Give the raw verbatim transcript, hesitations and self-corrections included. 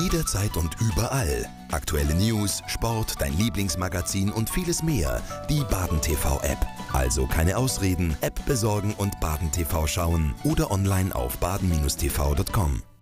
Jederzeit und überall. Aktuelle News, Sport, dein Lieblingsmagazin und vieles mehr. Die Baden T V-App. Also keine Ausreden, App besorgen und Baden T V schauen oder online auf baden Bindestrich t v punkt com.